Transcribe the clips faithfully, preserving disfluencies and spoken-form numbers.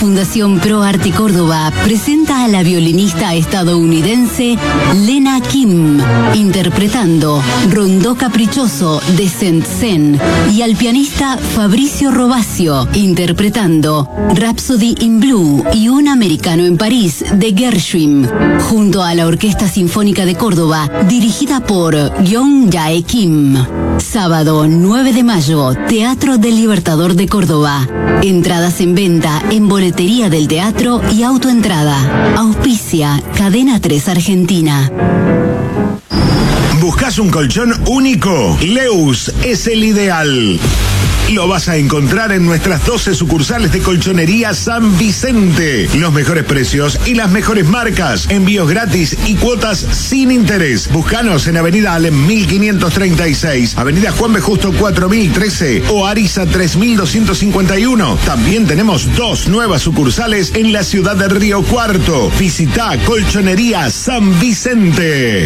Fundación Pro Arte Córdoba presenta a la violinista estadounidense Lena Kim, interpretando Rondó Caprichoso de Saint-Saëns, y al pianista Fabricio Robasio, interpretando Rhapsody in Blue y Un americano en París de Gershwin, junto a la Orquesta Sinfónica de Córdoba, dirigida por Young Jae Kim. Sábado nueve de mayo, Teatro del Libertador de Córdoba. Entradas en venta en boletería del teatro y autoentrada. Auspicia Cadena tres Argentina. ¿Buscas un colchón único? Leus es el ideal. Lo vas a encontrar en nuestras doce sucursales de Colchonería San Vicente. Los mejores precios y las mejores marcas. Envíos gratis y cuotas sin interés. Búscanos en Avenida Alem mil quinientos treinta y seis, Avenida Juan B. Justo cuatro mil trece o Ariza tres mil doscientos cincuenta y uno. También tenemos dos nuevas sucursales en la ciudad de Río Cuarto. Visita Colchonería San Vicente.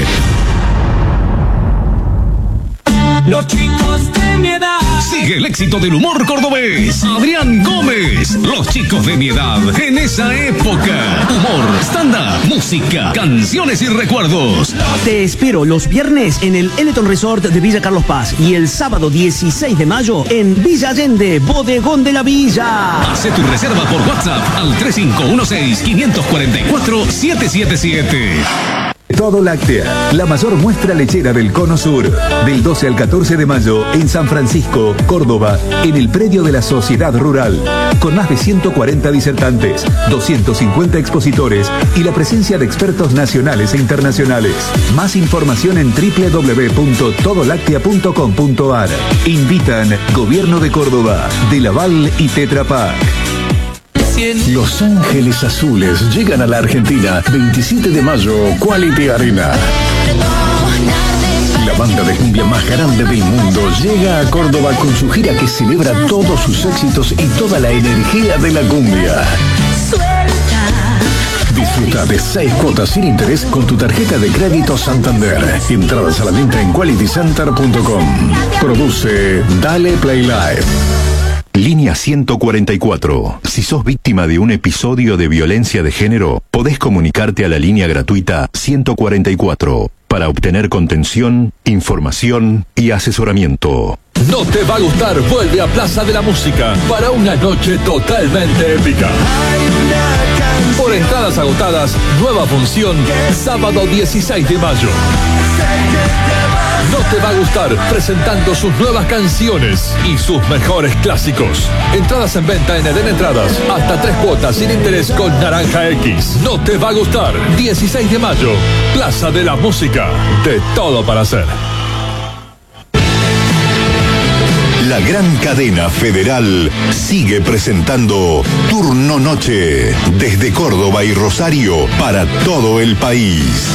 Los chicos de mi edad. Sigue el éxito del humor cordobés. Adrián Gómez. Los chicos de mi edad en esa época. Humor, stand-up, música, canciones y recuerdos. Te espero los viernes en el Eleton Resort de Villa Carlos Paz y el sábado dieciséis de mayo en Villa Allende, Bodegón de la Villa. Hace tu reserva por WhatsApp al tres cinco uno seis, cinco cuatro cuatro, siete siete siete. Todo Láctea, la mayor muestra lechera del Cono Sur, del doce al catorce de mayo en San Francisco, Córdoba, en el predio de la Sociedad Rural, con más de ciento cuarenta disertantes, doscientos cincuenta expositores y la presencia de expertos nacionales e internacionales. Más información en doble u doble u doble u punto todo láctea punto com punto a r. Invitan Gobierno de Córdoba, De Laval y Tetra Pak. Los Ángeles Azules llegan a la Argentina veintisiete de mayo, Quality Arena. La banda de cumbia más grande del mundo llega a Córdoba con su gira que celebra todos sus éxitos y toda la energía de la cumbia. Disfruta de seis cuotas sin interés con tu tarjeta de crédito Santander. Entradas a la venta en quality center punto com. Produce Dale Play Live. Línea ciento cuarenta y cuatro. Si sos víctima de un episodio de violencia de género, podés comunicarte a la línea gratuita ciento cuarenta y cuatro para obtener contención, información y asesoramiento. No te va a gustar, vuelve a Plaza de la Música para una noche totalmente épica. Por entradas agotadas, nueva función, sábado dieciséis de mayo. No te va a gustar, presentando sus nuevas canciones y sus mejores clásicos. Entradas en venta en Eden Entradas, hasta tres cuotas sin interés con Naranja X. No te va a gustar, dieciséis de mayo, Plaza de la Música, de todo para hacer. La gran cadena federal sigue presentando Turno Noche desde Córdoba y Rosario para todo el país.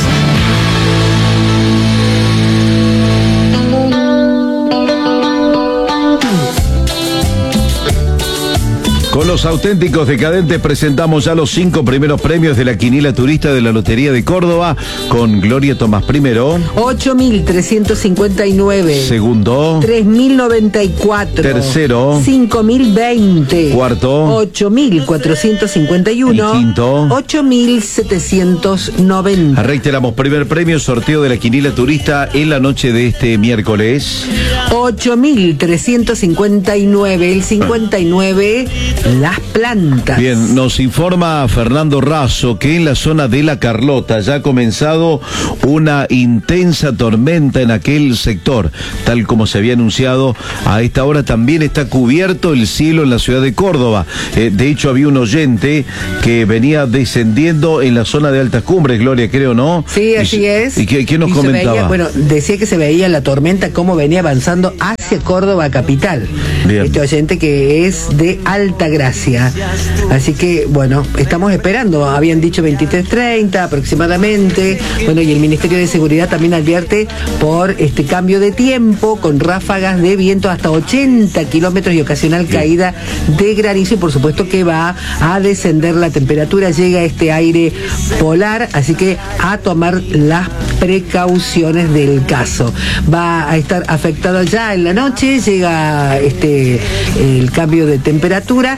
Con los auténticos decadentes presentamos ya los cinco primeros premios de la quiniela turista de la Lotería de Córdoba, con Gloria Tomás primero. ocho mil trescientos cincuenta y nueve. Segundo. tres mil noventa y cuatro. Tercero. cinco mil veinte. Cuarto. ocho mil cuatrocientos cincuenta y uno. Y quinto. ocho mil setecientos noventa. Reiteramos, primer premio, sorteo de la quiniela turista en la noche de este miércoles. ocho mil trescientos cincuenta y nueve. El cincuenta y nueve... Las Plantas. Bien, nos informa Fernando Razo que en la zona de La Carlota ya ha comenzado una intensa tormenta en aquel sector. Tal como se había anunciado, a esta hora también está cubierto el cielo en la ciudad de Córdoba. Eh, de hecho, había un oyente que venía descendiendo en la zona de Altas Cumbres, Gloria, creo, ¿no? Sí, así y, es. ¿Y qué, qué nos y comentaba? Veía, bueno, decía que se veía la tormenta cómo venía avanzando hacia Córdoba capital. Bien. Este oyente que es de Alta Gracia. Así que, bueno, estamos esperando. Habían dicho veintitrés treinta aproximadamente. Bueno, y el Ministerio de Seguridad también advierte por este cambio de tiempo con ráfagas de viento hasta ochenta kilómetros y ocasional caída de granizo. Y por supuesto que va a descender la temperatura. Llega este aire polar, así que a tomar las precauciones del caso. Va a estar afectado ya en la noche. Llega este el cambio de temperatura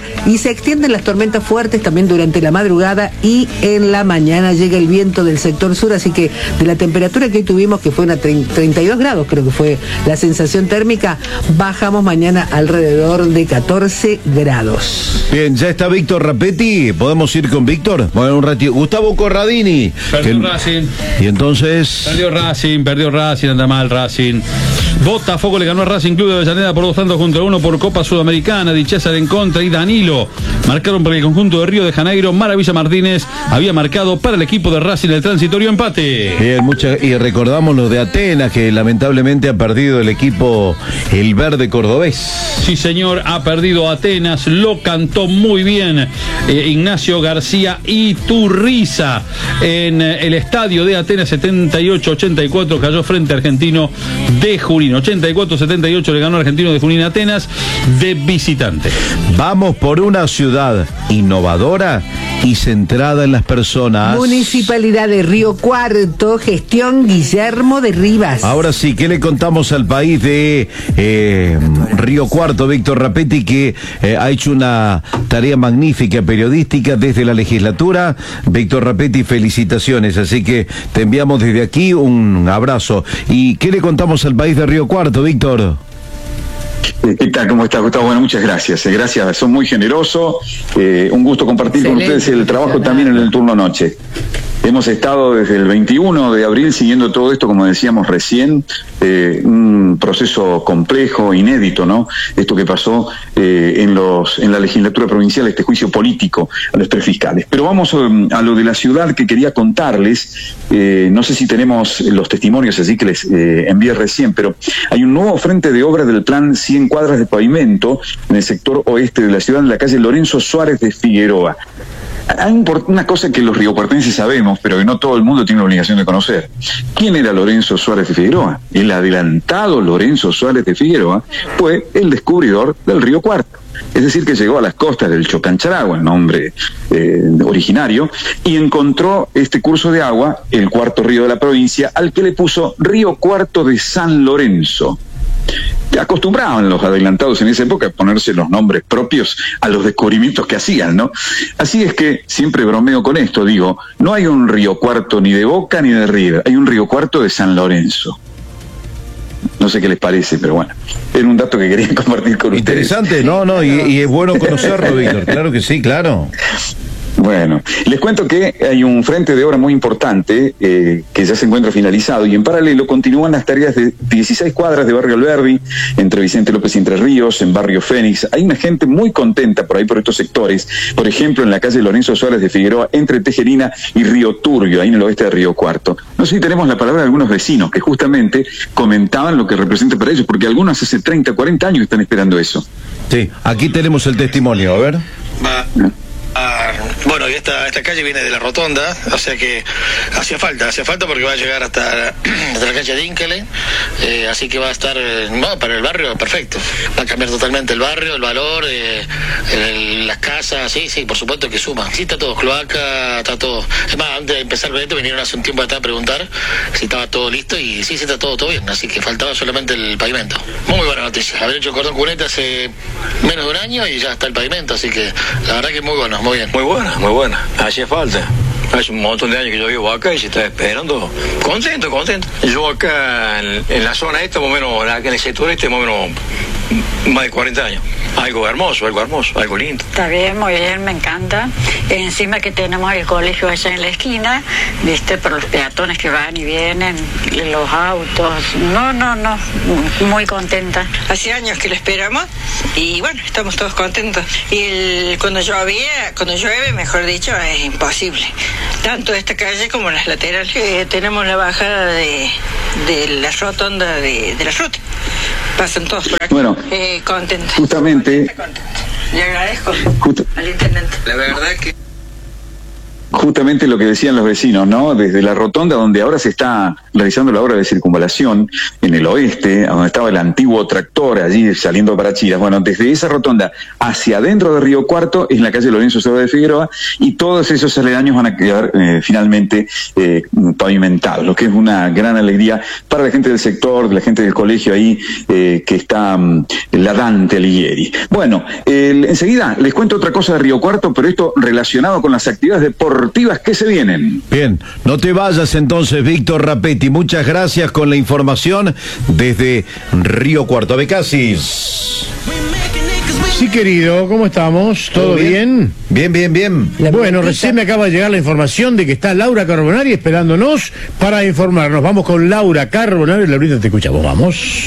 y se extienden las tormentas fuertes también durante la madrugada y en la mañana llega el viento del sector sur, así que de la temperatura que hoy tuvimos, que fue una treinta y dos grados, creo que fue la sensación térmica, bajamos mañana alrededor de catorce grados. Bien, ya está Víctor Rapetti, ¿podemos ir con Víctor? Bueno, un ratito. Gustavo Corradini. Perdió que... Racing. Y entonces... Perdió Racing, perdió Racing, anda mal Racing. Botafogo le ganó a Racing Club de Avellaneda por dos tantos contra uno por Copa Sudamericana. Di César en contra y Danilo marcaron para el conjunto de Río de Janeiro. Maravilla Martínez había marcado para el equipo de Racing el transitorio empate. Bien, mucha, y recordamos lo de Atenas, que lamentablemente ha perdido el equipo el verde cordobés. Sí, señor, ha perdido Atenas, lo cantó muy bien eh, Ignacio García Iturriza en eh, el estadio de Atenas. Setenta y ocho a ochenta y cuatro cayó frente a Argentino de Junín. ochenta y cuatro a setenta y ocho le ganó Argentino de Junín a Atenas de visitante. Vamos por una ciudad innovadora y centrada en las personas. Municipalidad de Río Cuarto, gestión Guillermo de Rivas. Ahora sí, ¿qué le contamos al país de eh, Río Cuarto, Víctor Rapetti, que eh, ha hecho una tarea magnífica periodística desde la legislatura? Víctor Rapetti, felicitaciones, así que te enviamos desde aquí un abrazo. ¿Y qué le contamos al país de Río Cuarto, Víctor? ¿Qué tal? ¿Cómo está, Gustavo? Bueno, muchas gracias. Gracias, son muy generosos. Eh, un gusto compartir Excelente, con ustedes el trabajo también en el turno noche. Hemos estado desde el veintiuno de abril siguiendo todo esto, como decíamos recién, eh, un proceso complejo, inédito, ¿no? Esto que pasó eh, en los en la legislatura provincial, este juicio político a los tres fiscales. Pero vamos um, a lo de la ciudad que quería contarles. Eh, no sé si tenemos los testimonios, así que les eh, envié recién, pero hay un nuevo frente de obra del plan cien cuadras de pavimento en el sector oeste de la ciudad, en la calle Lorenzo Suárez de Figueroa. Hay una cosa que los riocuartenses sabemos, pero que no todo el mundo tiene la obligación de conocer. ¿Quién era Lorenzo Suárez de Figueroa? El adelantado Lorenzo Suárez de Figueroa fue el descubridor del Río Cuarto. Es decir, que llegó a las costas del Chocancharagua, el nombre eh, originario, y encontró este curso de agua, el cuarto río de la provincia, al que le puso Río Cuarto de San Lorenzo. Acostumbraban los adelantados en esa época a ponerse los nombres propios a los descubrimientos que hacían, ¿no? Así es que siempre bromeo con esto, digo, no hay un Río Cuarto ni de Boca ni de River, hay un Río Cuarto de San Lorenzo. No sé qué les parece, pero bueno, era un dato que quería compartir con Interesante, ustedes. no, no, y, y es bueno conocerlo, Víctor, claro que sí, claro. Bueno, les cuento que hay un frente de obra muy importante eh, que ya se encuentra finalizado y en paralelo continúan las tareas de dieciséis cuadras de Barrio Alberdi, entre Vicente López y Entre Ríos, en Barrio Fénix. Hay una gente muy contenta por ahí, por estos sectores. Por ejemplo, en la calle Lorenzo Suárez de Figueroa, entre Tejerina y Río Turbio, ahí en el oeste de Río Cuarto. No sé si tenemos la palabra de algunos vecinos que justamente comentaban lo que representa para ellos, porque algunos hace treinta, cuarenta años están esperando eso. Sí, aquí tenemos el testimonio, a ver. Va. Ah, bueno, y esta, esta calle viene de la rotonda, o sea que hacía falta, hacía falta porque va a llegar hasta, hasta la cancha de Íncale, eh, así que va a estar, eh, bueno, para el barrio perfecto, va a cambiar totalmente el barrio, el valor, eh, el, las casas, sí, sí, por supuesto que suma. Sí, está todo, cloaca, está todo. Es más, antes de empezar el evento vinieron hace un tiempo atrás a preguntar si estaba todo listo y sí, sí está todo, todo bien, así que faltaba solamente el pavimento. Muy buena noticia, haber hecho cordón cuneta hace menos de un año y ya está el pavimento, así que la verdad que es muy bueno. Muy bien. Muy buena, muy buena. Hacía falta. Hace un montón de años que yo vivo acá y se está esperando. Contento, contento. Yo acá en, en la zona esta, más o menos, en el sector este, más o menos, más de cuarenta años. Algo hermoso, algo hermoso, algo lindo. Está bien, muy bien, me encanta. Encima que tenemos el colegio allá en la esquina, viste, por los peatones que van y vienen, los autos. No, no, no, muy contenta. Hace años que lo esperamos y bueno, estamos todos contentos. Y el, cuando llovía, cuando llueve, mejor dicho, es imposible. Tanto esta calle como las laterales. Eh, tenemos la bajada de, de la rotonda de, de la ruta. Pasan todos por aquí. Bueno, eh, contentos. Justamente. Le agradezco Justo, al intendente. La verdad que justamente lo que decían los vecinos, ¿no? Desde la rotonda donde ahora se está realizando la obra de circunvalación, en el oeste, donde estaba el antiguo tractor allí saliendo para Chiras. Bueno, desde esa rotonda hacia adentro de Río Cuarto es la calle Lorenzo Cerro de Figueroa, y todos esos aledaños van a quedar eh, finalmente eh, pavimentados, lo que es una gran alegría para la gente del sector, de la gente del colegio ahí eh, que está um, la Dante Alighieri. Bueno, eh, enseguida les cuento otra cosa de Río Cuarto, pero esto relacionado con las actividades deportivas que se vienen. Bien, no te vayas entonces, Víctor Rapetti. Muchas gracias con la información desde Río Cuarto. Becasis. Sí, querido, ¿cómo estamos? ¿Todo bien? Bien, bien, bien. bien. Bueno, recién me acaba de llegar la información de que está Laura Carbonari esperándonos para informarnos. Vamos con Laura Carbonari. Laurita, te escuchamos, vamos.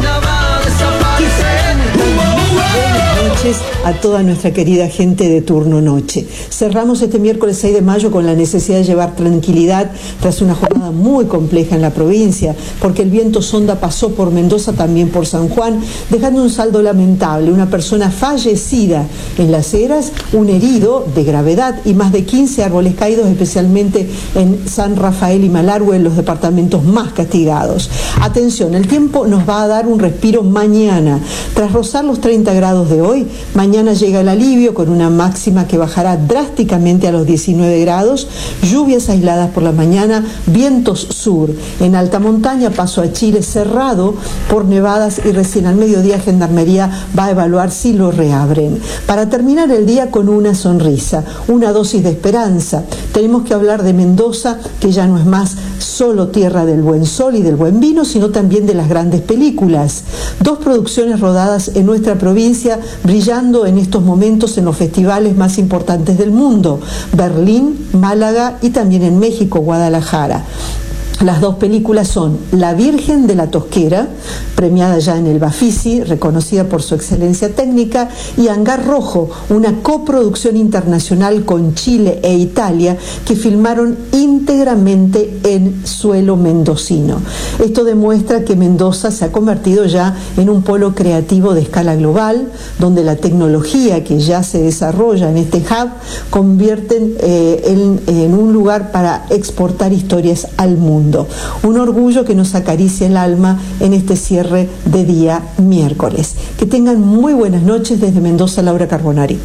A toda nuestra querida gente de Turno Noche. Cerramos este miércoles seis de mayo con la necesidad de llevar tranquilidad tras una jornada muy compleja en la provincia, porque el viento sonda pasó por Mendoza, también por San Juan, dejando un saldo lamentable: una persona fallecida en Las Heras, un herido de gravedad y más de quince árboles caídos, especialmente en San Rafael y Malargüe, en los departamentos más castigados. Atención, el tiempo nos va a dar un respiro mañana. Tras rozar los treinta grados de hoy, mañana llega el alivio con una máxima que bajará drásticamente a los diecinueve grados, lluvias aisladas por la mañana, vientos sur. En alta montaña, paso a Chile cerrado por nevadas, y recién al mediodía Gendarmería va a evaluar si lo reabren. Para terminar el día con una sonrisa, una dosis de esperanza, tenemos que hablar de Mendoza, que ya no es más solo tierra del buen sol y del buen vino, sino también de las grandes películas. Dos producciones rodadas en nuestra provincia, brillando en estos momentos en los festivales más importantes del mundo: Berlín, Málaga y también en México, Guadalajara. Las dos películas son La Virgen de la Tosquera, premiada ya en el Bafisi, reconocida por su excelencia técnica, y Hangar Rojo, una coproducción internacional con Chile e Italia, que filmaron íntegramente en suelo mendocino. Esto demuestra que Mendoza se ha convertido ya en un polo creativo de escala global, donde la tecnología que ya se desarrolla en este hub convierten eh, en, en un lugar para exportar historias al mundo. Un orgullo que nos acaricia el alma en este cierre de día miércoles. Que tengan muy buenas noches desde Mendoza, Laura Carbonari.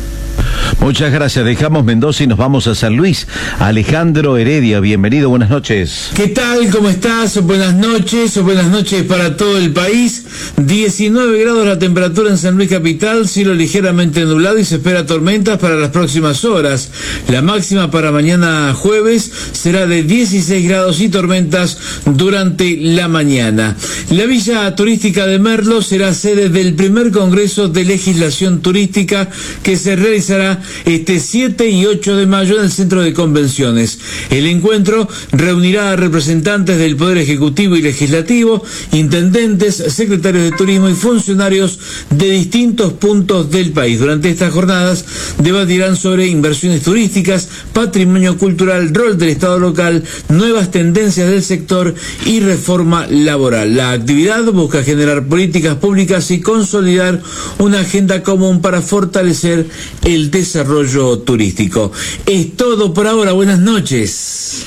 Muchas gracias. Dejamos Mendoza y nos vamos a San Luis. Alejandro Heredia, bienvenido, buenas noches. ¿Qué tal? ¿Cómo estás? Buenas noches, buenas noches para todo el país. diecinueve grados la temperatura en San Luis capital, cielo ligeramente nublado y se espera tormentas para las próximas horas. La máxima para mañana jueves será de dieciséis grados y tormentas durante la mañana. La villa turística de Merlo será sede del primer Congreso de Legislación Turística, que se realizará este siete y ocho de mayo en el Centro de Convenciones. El encuentro reunirá a representantes del Poder Ejecutivo y Legislativo, intendentes, secretarios de turismo y funcionarios de distintos puntos del país. Durante estas jornadas debatirán sobre inversiones turísticas, patrimonio cultural, rol del Estado local, nuevas tendencias del sector y reforma laboral. La actividad busca generar políticas públicas y consolidar una agenda común para fortalecer el desarrollo turístico. Es todo por ahora. Buenas noches.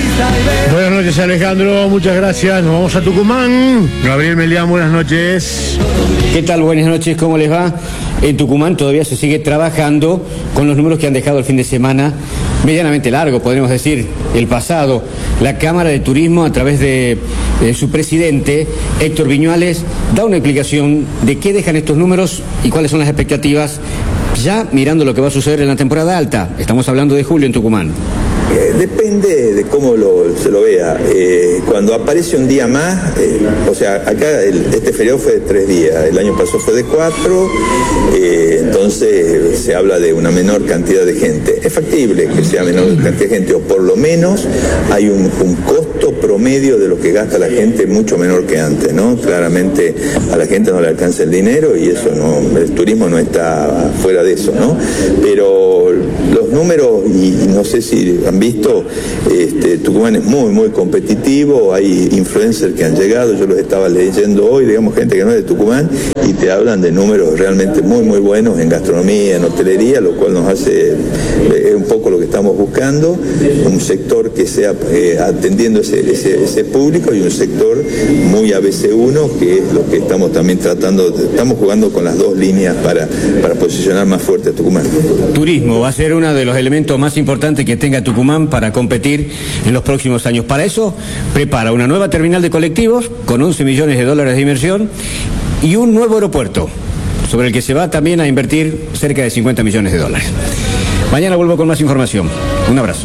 Buenas noches, Alejandro. Muchas gracias. Nos vamos a Tucumán. Gabriel Melián, buenas noches. ¿Qué tal? Buenas noches. ¿Cómo les va? En Tucumán todavía se sigue trabajando con los números que han dejado el fin de semana medianamente largo, podríamos decir, el pasado. La Cámara de Turismo, a través de, de su presidente, Héctor Viñuales, da una explicación de qué dejan estos números y cuáles son las expectativas, ya mirando lo que va a suceder en la temporada alta. Estamos hablando de julio en Tucumán. Eh, depende de cómo lo, se lo vea. Eh, cuando aparece un día más, eh, o sea, acá el, este feriado fue de tres días, el año pasado fue de cuatro, eh, entonces se habla de una menor cantidad de gente. Es factible que sea menor cantidad de gente, o por lo menos hay un, un costo promedio de lo que gasta la gente mucho menor que antes, ¿no? Claramente a la gente no le alcanza el dinero y eso no, el turismo no está fuera de eso, ¿no? Pero los los números, y, y no sé si han visto, este, Tucumán es muy, muy competitivo, hay influencers que han llegado, yo los estaba leyendo hoy, digamos, gente que no es de Tucumán, y te hablan de números realmente muy, muy buenos en gastronomía, en hotelería, lo cual nos hace, es un poco lo que estamos buscando, un sector que sea eh, atendiendo ese, ese, ese público, y un sector muy A B C uno, que es lo que estamos también tratando, estamos jugando con las dos líneas para, para posicionar más fuerte a Tucumán. Turismo va a ser uno de los elementos más importantes que tenga Tucumán para competir en los próximos años. Para eso, prepara una nueva terminal de colectivos con once millones de dólares de inversión y un nuevo aeropuerto, sobre el que se va también a invertir cerca de cincuenta millones de dólares. Mañana vuelvo con más información. Un abrazo.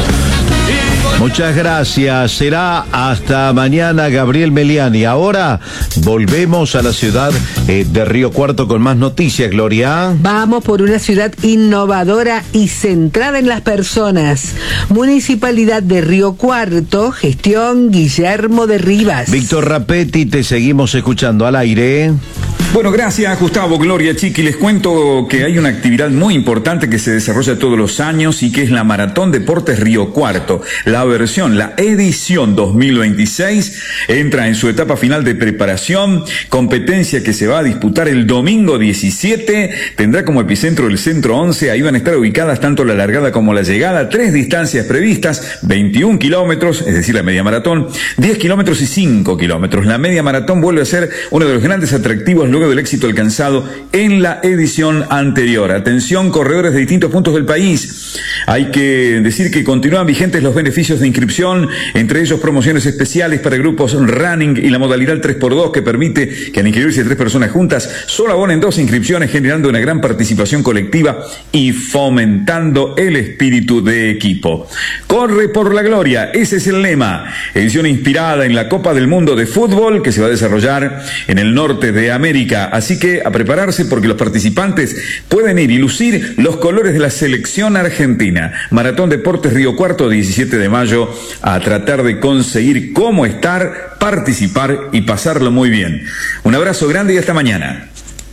Muchas gracias. Será hasta mañana, Gabriel Meliani. Ahora volvemos a la ciudad eh, de Río Cuarto con más noticias, Gloria. Vamos por una ciudad innovadora y centrada en las personas. Municipalidad de Río Cuarto, gestión Guillermo de Rivas. Víctor Rapetti, te seguimos escuchando al aire. Bueno, gracias Gustavo, Gloria, Chiqui. Les cuento que hay una actividad muy importante que se desarrolla todos los años y que es la Maratón Deportes Río Cuarto. La versión, la edición dos mil veintiséis entra en su etapa final de preparación, competencia que se va a disputar el domingo diecisiete, tendrá como epicentro el Centro once, ahí van a estar ubicadas tanto la largada como la llegada, tres distancias previstas, veintiún kilómetros, es decir, la media maratón, diez kilómetros y cinco kilómetros. La media maratón vuelve a ser uno de los grandes atractivos luego del éxito alcanzado en la edición anterior. Atención, corredores de distintos puntos del país. Hay que decir que continúan vigentes los beneficios de inscripción, entre ellos promociones especiales para grupos running y la modalidad tres por dos que permite que al inscribirse tres personas juntas solo abonen dos inscripciones, generando una gran participación colectiva y fomentando el espíritu de equipo. Corre por la gloria, ese es el lema. Edición inspirada en la Copa del Mundo de Fútbol que se va a desarrollar en el norte de América. Así que a prepararse porque los participantes pueden ir y lucir los colores de la selección argentina. Maratón Deportes Río Cuarto, diecisiete de mayo, a tratar de conseguir cómo estar, participar y pasarlo muy bien. Un abrazo grande y hasta mañana.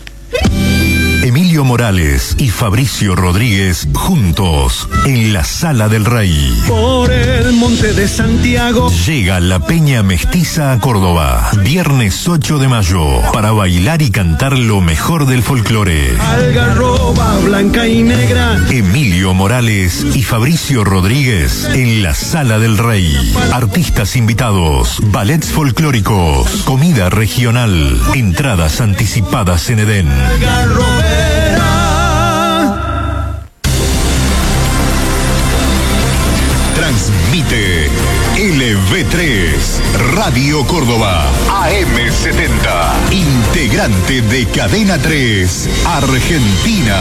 Emilio Morales y Fabricio Rodríguez juntos en la Sala del Rey. Por el monte de Santiago llega la Peña Mestiza a Córdoba, viernes ocho de mayo, para bailar y cantar lo mejor del folclore. Algarroba blanca y negra. Emilio Morales y Fabricio Rodríguez en la Sala del Rey. Artistas invitados, ballets folclóricos, comida regional, entradas anticipadas en Edén. Transmite L V tres, Radio Córdoba, A M setenta, integrante de Cadena tres, Argentina.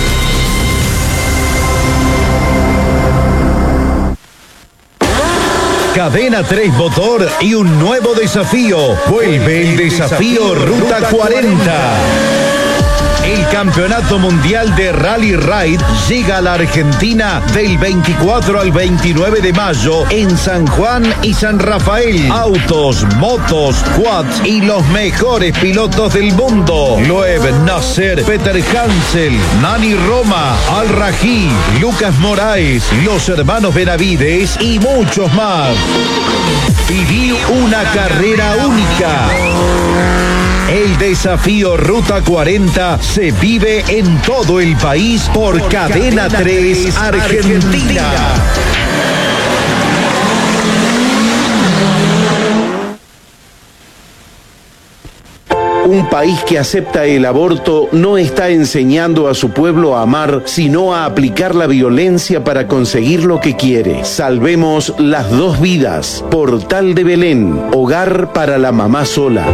Cadena tres Motor y un nuevo desafío. Vuelve el desafío Ruta cuarenta. El Campeonato Mundial de Rally Ride llega a la Argentina del veinticuatro al veintinueve de mayo en San Juan y San Rafael. Autos, motos, quads y los mejores pilotos del mundo. Loeb Nasser, Peter Hansel, Nani Roma, Al Rají, Lucas Moraes, los hermanos Benavides y muchos más. Viví una carrera única. El desafío Ruta cuarenta se vive en todo el país por, por Cadena, Cadena tres Argentina. Argentina. Un país que acepta el aborto no está enseñando a su pueblo a amar, sino a aplicar la violencia para conseguir lo que quiere. Salvemos las dos vidas. Portal de Belén, hogar para la mamá sola.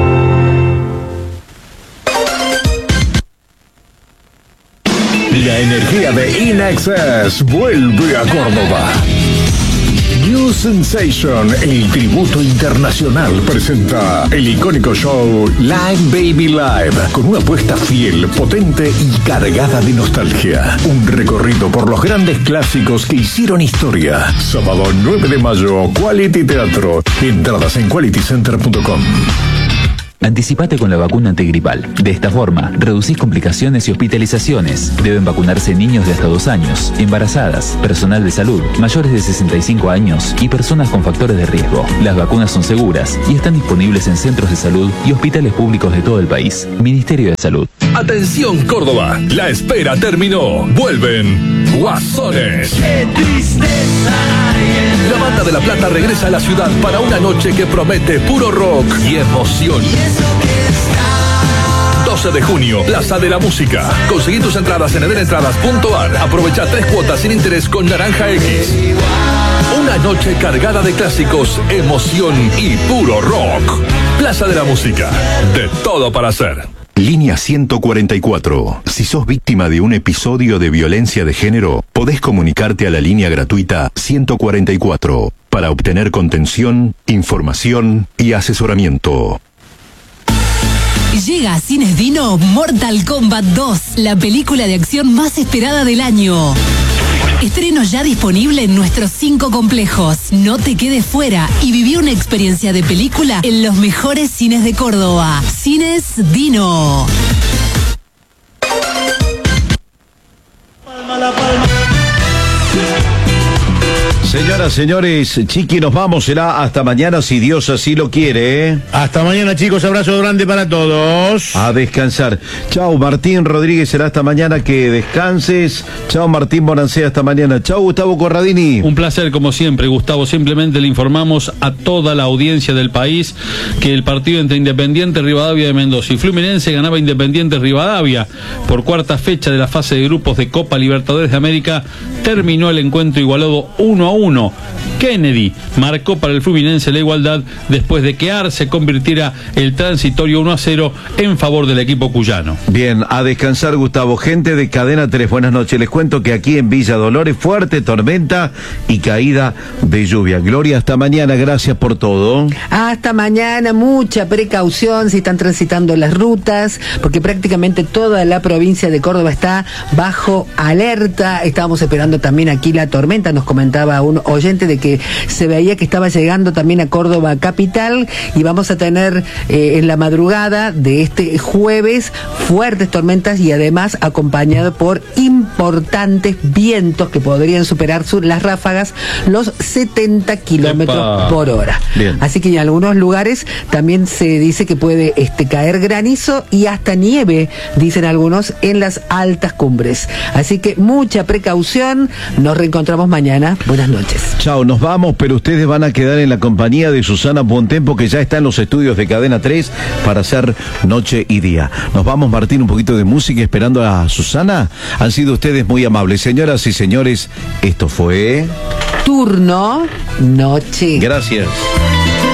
La energía de InAccess vuelve a Córdoba. New Sensation, el tributo internacional, presenta el icónico show Live Baby Live, con una apuesta fiel, potente y cargada de nostalgia. Un recorrido por los grandes clásicos que hicieron historia. Sábado nueve de mayo, Quality Teatro. Entradas en quality center punto com. Anticipate con la vacuna antigripal. De esta forma, reducís complicaciones y hospitalizaciones. Deben vacunarse niños de hasta dos años, embarazadas, personal de salud, mayores de sesenta y cinco años y personas con factores de riesgo. Las vacunas son seguras y están disponibles en centros de salud y hospitales públicos de todo el país. Ministerio de Salud. Atención Córdoba, la espera terminó. Vuelven Guasones. ¡Qué tristeza! La banda de La Plata regresa a la ciudad para una noche que promete puro rock y emoción. doce de junio, Plaza de la Música. Conseguí tus entradas en edenentradas punto ar. Aprovecha tres cuotas sin interés con Naranja X. Una noche cargada de clásicos, emoción y puro rock. Plaza de la Música. De todo para hacer. Línea ciento cuarenta y cuatro. Si sos víctima de un episodio de violencia de género, podés comunicarte a la línea gratuita ciento cuarenta y cuatro para obtener contención, información y asesoramiento. Llega a Cines Dino Mortal Kombat dos, la película de acción más esperada del año. Estreno ya disponible en nuestros cinco complejos. No te quedes fuera y viví una experiencia de película en los mejores cines de Córdoba. Cines Dino. Palma la palma. Señoras, señores, Chiqui, nos vamos, será hasta mañana si Dios así lo quiere, ¿eh? Hasta mañana, chicos, abrazo grande para todos. A descansar. Chao, Martín Rodríguez, será hasta mañana, que descanses. Chao, Martín Bonancé, hasta mañana. Chao, Gustavo Corradini. Un placer, como siempre, Gustavo. Simplemente le informamos a toda la audiencia del país que el partido entre Independiente Rivadavia de Mendoza y Fluminense ganaba Independiente Rivadavia por cuarta fecha de la fase de grupos de Copa Libertadores de América. Terminó el encuentro igualado uno a uno. Kennedy marcó para el Fluminense la igualdad después de que Arce convirtiera el transitorio uno a cero en favor del equipo cuyano. Bien, a descansar, Gustavo. Gente de Cadena tres, buenas noches. Les cuento que aquí en Villa Dolores, fuerte tormenta y caída de lluvia. Gloria, hasta mañana. Gracias por todo. Hasta mañana. Mucha precaución si están transitando las rutas, porque prácticamente toda la provincia de Córdoba está bajo alerta. Estábamos esperando también aquí la tormenta. Nos comentaba un oyente de que se veía que estaba llegando también a Córdoba capital, y vamos a tener eh, en la madrugada de este jueves fuertes tormentas y además acompañado por importantes vientos que podrían superar su, las ráfagas los setenta kilómetros por hora. Bien. Así que en algunos lugares también se dice que puede este, caer granizo y hasta nieve, dicen algunos, en las altas cumbres. Así que mucha precaución. Nos reencontramos mañana. Buenas noches. Chao, nos vamos, pero ustedes van a quedar en la compañía de Susana Buontempo, que ya está en los estudios de Cadena tres para hacer Noche y Día. Nos vamos, Martín, un poquito de música esperando a Susana. Han sido ustedes muy amables. Señoras y señores, esto fue... Turno Noche. Gracias.